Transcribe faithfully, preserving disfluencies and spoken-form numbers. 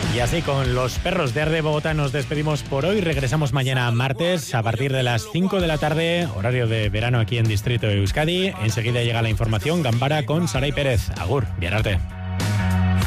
Y así con los perros de Arde Bogotá nos despedimos por hoy. Regresamos mañana martes a partir de las cinco de la tarde, horario de verano aquí en Distrito de Euskadi. Enseguida llega la información Gambara con Saray Pérez. Agur, bien arte.